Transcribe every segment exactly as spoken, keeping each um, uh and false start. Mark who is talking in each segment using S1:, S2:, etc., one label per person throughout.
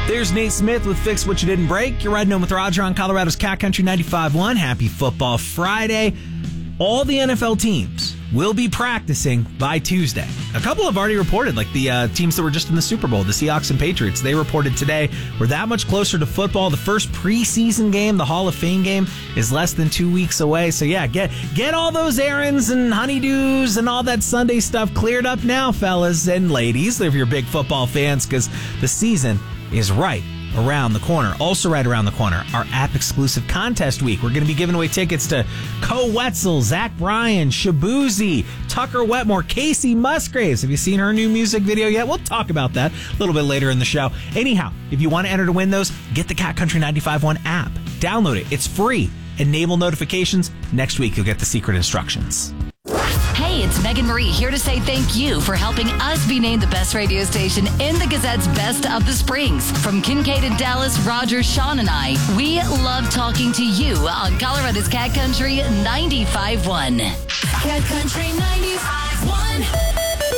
S1: There's Nate Smith with Fix What You Didn't Break. You're riding home with Roger on Colorado's Cat Country ninety-five point one. Happy Football Friday. All the N F L teams will be practicing by Tuesday. A couple have already reported, like the uh, teams that were just in the Super Bowl, the Seahawks and Patriots. They reported today we're that much closer to football. The first preseason game, the Hall of Fame game, is less than two weeks away. So yeah, get get all those errands and honeydews and all that Sunday stuff cleared up now, fellas and ladies, if you're big football fans, because the season is right around the corner. Also right around the corner, our app-exclusive contest week. We're going to be giving away tickets to Co Wetzel, Zach Bryan, Shabuzi, Tucker Wetmore, Casey Musgraves. Have you seen her new music video yet? We'll talk about that a little bit later in the show. Anyhow, if you want to enter to win those, get the Cat Country ninety-five point one app. Download it. It's free. Enable notifications. Next week, you'll get the secret instructions.
S2: Hey, it's Megan Marie here to say thank you for helping us be named the best radio station in the Gazette's Best of the Springs. From Kincaid and Dallas, Roger, Sean, and I, we love talking to you on Colorado's Cat Country ninety-five point one. Cat Country ninety-five point one.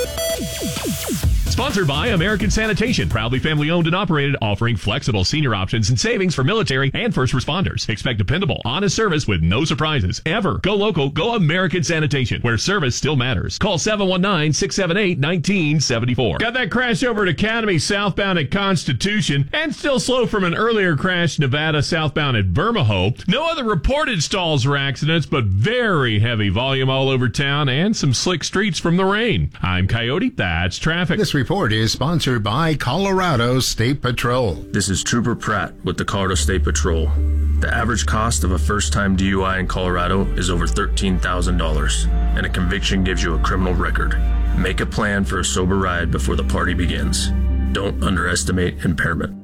S3: Sponsored by American Sanitation, proudly family owned and operated, offering flexible senior options and savings for military and first responders. Expect dependable, honest service with no surprises ever. Go local, go American Sanitation, where service still matters. Call seven one nine, six seven eight, one nine seven four. Got that crash over at Academy southbound at Constitution, and still slow from an earlier crash Nevada southbound at Vermahoe. No other reported stalls or accidents, but very heavy volume all over town and some slick streets from the rain. I'm Coyote. That's traffic.
S4: This report is sponsored by Colorado State Patrol.
S5: This is Trooper Pratt with the Colorado State Patrol. The average cost of a first-time D U I in Colorado is over thirteen thousand dollars, and a conviction gives you a criminal record. Make a plan for a sober ride before the party begins. Don't underestimate impairment.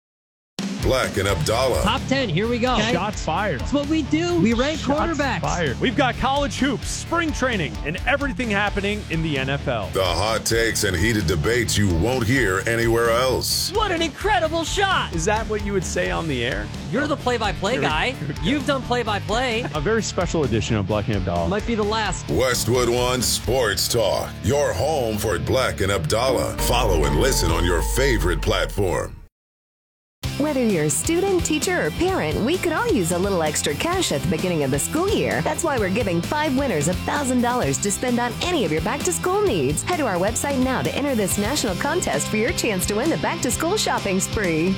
S6: Black and Abdallah.
S7: Top ten, here we go.
S8: Okay. Shots fired.
S7: That's what we do. We rank
S8: Shots
S7: quarterbacks.
S8: Fired. We've got college hoops, spring training, and everything happening in the N F L.
S6: The hot takes and heated debates you won't hear anywhere else.
S7: What an incredible shot.
S8: Is that what you would say on the air?
S7: You're the play-by-play guy. You've done play-by-play.
S8: A very special edition of Black and Abdallah.
S7: Might be the last.
S6: Westwood One Sports Talk. Your home for Black and Abdallah. Follow and listen on your favorite platform.
S9: Whether you're a student, teacher, or parent, we could all use a little extra cash at the beginning of the school year. That's why we're giving five winners one thousand dollars to spend on any of your back-to-school needs. Head to our website now to enter this national contest for your chance to win the back-to-school shopping spree.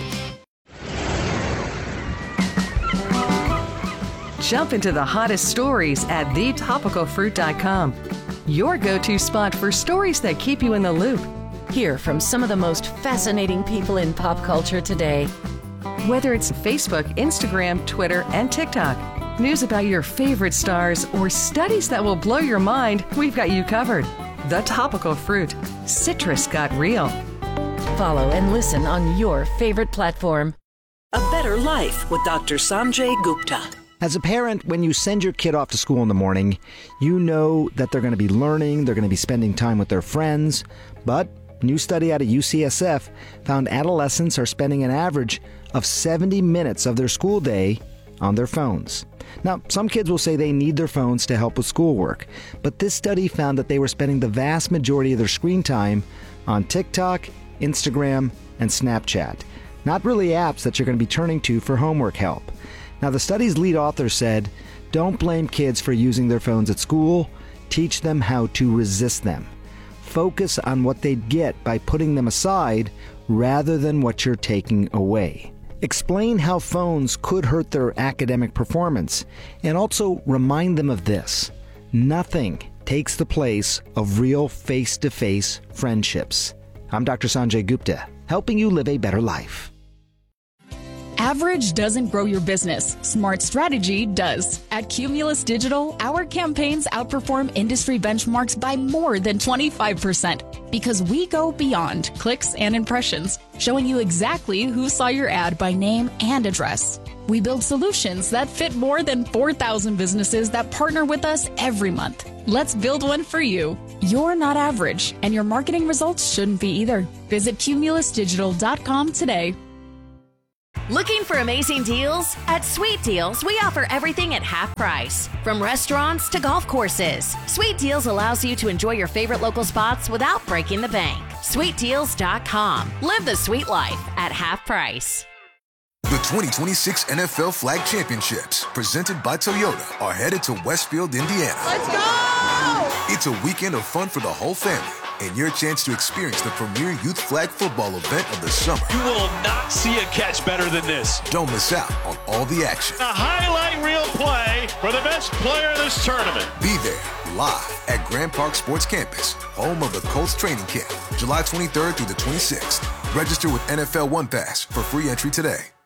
S10: Jump into the hottest stories at the topical fruit dot com. Your go-to spot for stories that keep you in the loop.
S11: Hear from some of the most fascinating people in pop culture today.
S10: Whether it's Facebook, Instagram, Twitter, and TikTok, news about your favorite stars, or studies that will blow your mind, we've got you covered. The Topical Fruit. Citrus got real.
S11: Follow and listen on your favorite platform.
S12: A Better Life with Doctor Sanjay Gupta.
S13: As a parent, when you send your kid off to school in the morning, you know that they're going to be learning, they're going to be spending time with their friends, but a new study out of U C S F found adolescents are spending an average of seventy minutes of their school day on their phones. Now, some kids will say they need their phones to help with schoolwork, but this study found that they were spending the vast majority of their screen time on TikTok, Instagram, and Snapchat. Not really apps that you're going to be turning to for homework help. Now, the study's lead author said, don't blame kids for using their phones at school. Teach them how to resist them. Focus on what they'd get by putting them aside rather than what you're taking away. Explain how phones could hurt their academic performance, and also remind them of this. Nothing takes the place of real face-to-face friendships. I'm Doctor Sanjay Gupta, helping you live a better life.
S14: Average doesn't grow your business. Smart strategy does. At Cumulus Digital, our campaigns outperform industry benchmarks by more than twenty-five percent because we go beyond clicks and impressions, showing you exactly who saw your ad by name and address. We build solutions that fit more than four thousand businesses that partner with us every month. Let's build one for you. You're not average, and your marketing results shouldn't be either. Visit cumulus digital dot com today.
S15: Looking for amazing deals? At Sweet Deals, we offer everything at half price. From restaurants to golf courses, Sweet Deals allows you to enjoy your favorite local spots without breaking the bank. sweet deals dot com. Live the sweet life at half price.
S16: The twenty twenty-six N F L Flag Championships, presented by Toyota, are headed to Westfield, Indiana.
S17: Let's go!
S16: It's a weekend of fun for the whole family and your chance to experience the premier youth flag football event of the summer.
S18: You will not see a catch better than this.
S16: Don't miss out on all the action.
S18: A highlight reel play for the best player in this tournament.
S16: Be there live at Grand Park Sports Campus, home of the Colts training camp, July twenty-third through the twenty-sixth. Register with N F L One Pass for free entry today.